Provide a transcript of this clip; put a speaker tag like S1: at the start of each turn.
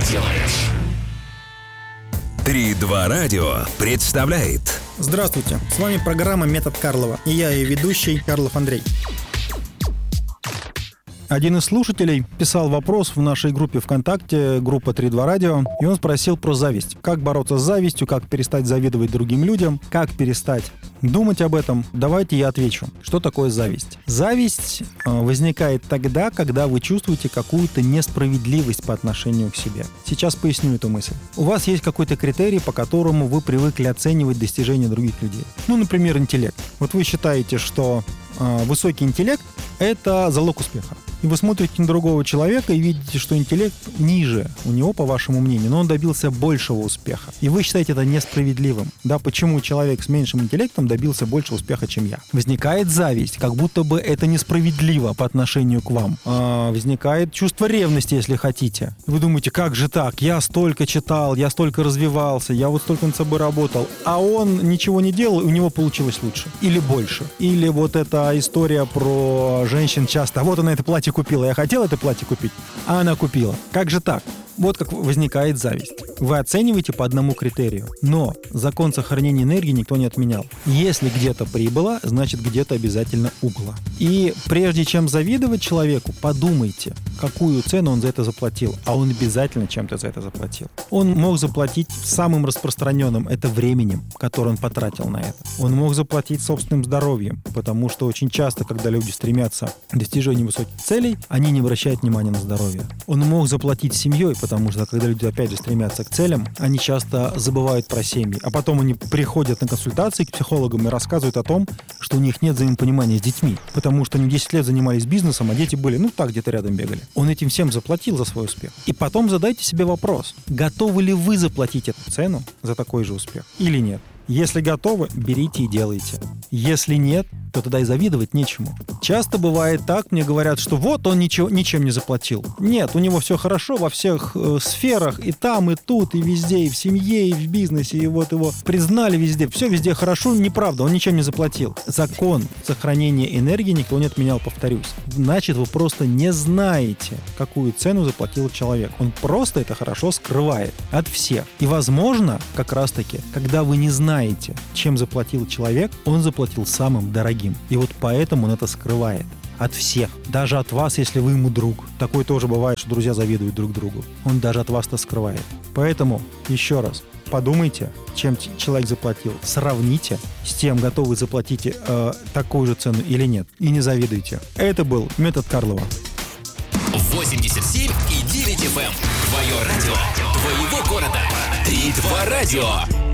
S1: делаешь.
S2: 3-2 радио представляет.
S3: Здравствуйте, с вами программа «Метод Карлова» и я ее ведущий Карлов Андрей. Один из слушателей писал вопрос в нашей группе ВКонтакте, группа 3-2 радио, и он спросил про зависть. Как бороться с завистью, как перестать завидовать другим людям, как перестать думать об этом. Давайте я отвечу. Что такое зависть? Зависть возникает тогда, когда вы чувствуете какую-то несправедливость по отношению к себе. Сейчас поясню эту мысль. У вас есть какой-то критерий, по которому вы привыкли оценивать достижения других людей. Ну, например, интеллект. Вот вы считаете, что высокий интеллект – это залог успеха. И вы смотрите на другого человека и видите, что интеллект ниже у него, по вашему мнению, но он добился большего успеха. И вы считаете это несправедливым. Да, почему человек с меньшим интеллектом добился больше успеха, чем я? Возникает зависть, как будто бы это несправедливо по отношению к вам. Возникает чувство ревности, если хотите. Вы думаете, как же так? Я столько читал, я столько развивался, я вот столько над собой работал, а он ничего не делал, и у него получилось лучше. Или больше. Или вот эта история про женщин часто. Вот она это платье купила, я хотел это платье купить, а она купила. Как же так? Вот как возникает зависть. Вы оцениваете по одному критерию, но закон сохранения энергии никто не отменял. Если где-то прибыло, значит где-то обязательно убыло. И прежде чем завидовать человеку, подумайте, какую цену он за это заплатил, а он обязательно чем-то за это заплатил. Он мог заплатить самым распространенным, это временем, которое он потратил на это. Он мог заплатить собственным здоровьем, потому что очень часто, когда люди стремятся к достижению высоких целей, они не обращают внимания на здоровье. Он мог заплатить семьей, потому что, когда люди, опять же, стремятся к целям, они часто забывают про семьи. А потом они приходят на консультации к психологам и рассказывают о том, что у них нет взаимопонимания с детьми. Потому что они 10 лет занимались бизнесом, а дети были, так, где-то рядом бегали. Он этим всем заплатил за свой успех. И потом задайте себе вопрос, готовы ли вы заплатить эту цену за такой же успех или нет? Если готовы, берите и делайте. Если нет, то тогда и завидовать нечему. Часто бывает так, мне говорят, что вот он ничем не заплатил. Нет, у него все хорошо во всех сферах, и там, и тут, и везде, и в семье, и в бизнесе, и вот его признали везде. Все везде хорошо, неправда, он ничем не заплатил. Закон сохранения энергии никто не отменял, повторюсь. Значит, вы просто не знаете, какую цену заплатил человек. Он просто это хорошо скрывает от всех. И, возможно, как раз-таки, когда вы не знаете, чем заплатил человек, он заплатил самым дорогим. И вот поэтому он это скрывает от всех. Даже от вас, если вы ему друг. Такое тоже бывает, что друзья завидуют друг другу. Он даже от вас это скрывает. Поэтому, еще раз, подумайте, чем человек заплатил. Сравните с тем, готовы заплатить такую же цену или нет. И не завидуйте. Это был метод Карлова.
S1: 87,9 FM. Твое радио, твоего города. 3-2 радио.